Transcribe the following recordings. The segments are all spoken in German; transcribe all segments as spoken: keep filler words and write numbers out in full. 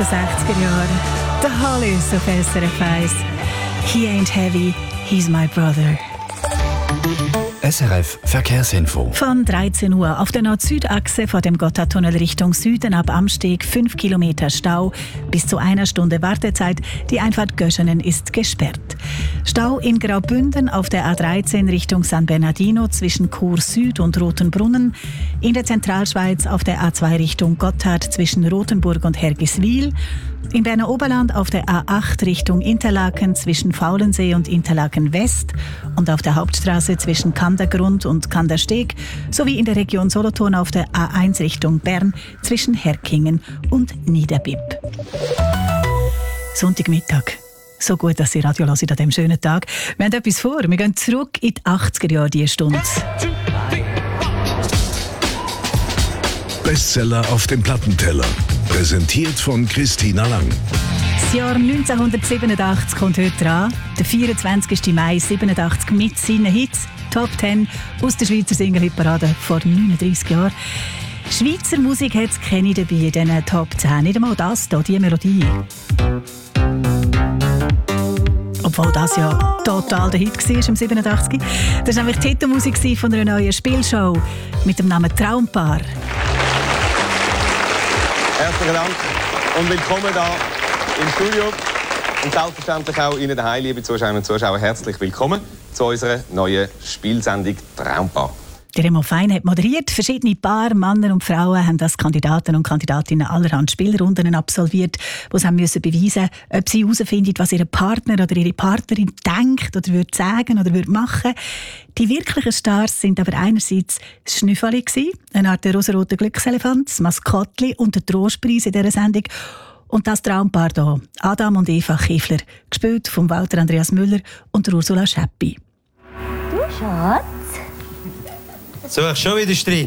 den sechziger Jahren. The Hollies auf S R F eins. He ain't heavy, he's my brother. S R F Verkehrsinfo. Von dreizehn Uhr auf der Nord-Süd-Achse vor dem Gotthardtunnel Richtung Süden ab Amsteg fünf Kilometer Stau, bis zu einer Stunde Wartezeit. Die Einfahrt Göschenen ist gesperrt. Stau in Graubünden auf der A dreizehn Richtung San Bernardino zwischen Chur Süd und Rotenbrunnen. In der Zentralschweiz auf der A zwei Richtung Gotthard zwischen Rothenburg und Hergiswil. Im Berner Oberland auf der A acht Richtung Interlaken zwischen Faulensee und Interlaken West und auf der Hauptstraße zwischen Kandergrund und Kandersteg sowie in der Region Solothurn auf der A eins Richtung Bern zwischen Herkingen und Niederbipp. Sonntagmittag. So gut, dass Sie Radio hören an diesem schönen Tag. Wir haben etwas vor. Wir gehen zurück in die achtziger Jahre diese Stunde. Bestseller auf dem Plattenteller. Präsentiert von Christina Lang. Das Jahr neunzehnhundertsiebenundachtzig kommt heute dran. Der vierundzwanzigster Mai siebenundachtzig mit seinen Hits. Top zehn aus der Schweizer Single-Hitparade vor neununddreissig Jahren. Schweizer Musik hat es keine dabei in diesen Top zehn. Nicht einmal das hier, diese Melodie. Obwohl das ja total der Hit war im siebenundachtzig. Das war nämlich die Titelmusik von einer neuen Spielshow mit dem Namen Traumpaar. Herzlichen Dank und willkommen hier im Studio. Und selbstverständlich auch Ihnen daheim, liebe Zuschauerinnen und Zuschauer, herzlich willkommen zu unserer neuen Spielsendung Traumpaar. Der Remo Fein hat moderiert. Verschiedene Paare, Männer und Frauen, haben als Kandidaten und Kandidatinnen allerhand Spielrunden absolviert, wo sie haben müssen beweisen, ob sie herausfinden, was ihr Partner oder ihre Partnerin denkt oder würde sagen oder würde machen. Die wirklichen Stars sind aber einerseits das Schnüffeli, eine Art der rosarote Glückselefant, das Maskottli und der Trostpreis in dieser Sendung. Und das Traumpaar hier, Adam und Eva Kiefler, gespielt von Walter Andreas Müller und Ursula Scheppi. Du, Schatz? Suchst schon wieder Streit?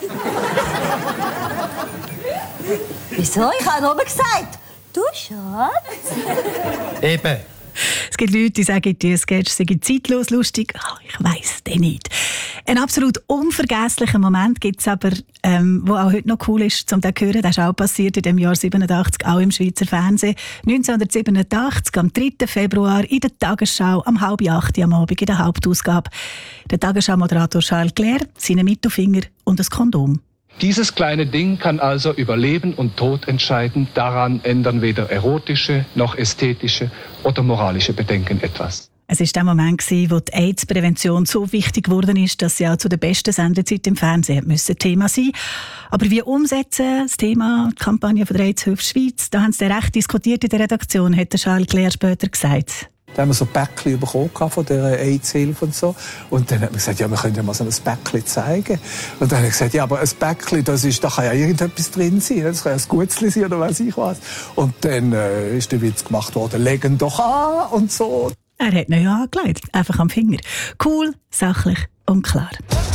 Wieso? Ich habe nur gesagt, du, Schatz? Eben. Es gibt Leute, die sagen, die Sketch sei zeitlos lustig. Oh, ich weiss den nicht. Ein absolut unvergesslicher Moment gibt es aber, ähm, wo auch heute noch cool ist, um den zu hören. Das ist auch passiert in dem Jahr siebenundachtzig, auch im Schweizer Fernsehen. neunzehnhundertsiebenundachtzig, am dritten Februar, in der Tagesschau, am halb acht am Abend in der Hauptausgabe. Der Tagesschau-Moderator Charles Clair, seine Mittelfinger und ein Kondom. Dieses kleine Ding kann also über Leben und Tod entscheiden. Daran ändern weder erotische noch ästhetische oder moralische Bedenken etwas. Es war der Moment, wo die AIDS-Prävention so wichtig geworden ist, dass sie auch zu der besten Sendezeit im Fernsehen müssen Thema sein. Aber wie umsetzen das Thema, die Kampagne von der AIDS-Hilfe Schweiz? Da haben sie recht diskutiert in der Redaktion, hat Charles Clair später gesagt. Da haben wir so Päckchen bekommen von der AIDS-Hilfe und so. Und dann hat man gesagt, ja, wir können ja mal so ein Päckchen zeigen. Und dann habe ich gesagt, ja, aber ein Päckchen, das ist, da kann ja irgendetwas drin sein. Das kann ja ein Gutzli sein oder weiss ich was. Und dann äh, ist der Witz gemacht worden, legen doch an und so. Er hat ihn ja angelegt, einfach am Finger. Cool, sachlich und klar.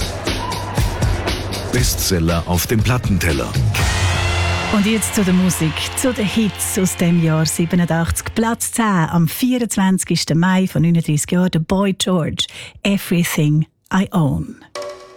Bestseller auf dem Plattenteller. Und jetzt zu der Musik, zu den Hits aus dem Jahr siebenundachtzig. Platz zehn am vierundzwanzigster Mai von neununddreissig Jahren, der Boy George, Everything I Own.